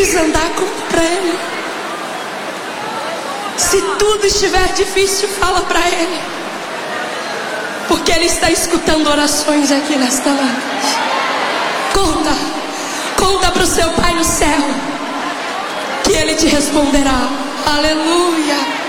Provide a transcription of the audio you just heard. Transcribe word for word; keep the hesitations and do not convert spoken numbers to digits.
precisa andar, conta para Ele. Se tudo estiver difícil, fala para Ele, porque Ele está escutando orações aqui nesta noite. Conta, conta para o seu Pai no céu, que Ele te responderá. Aleluia.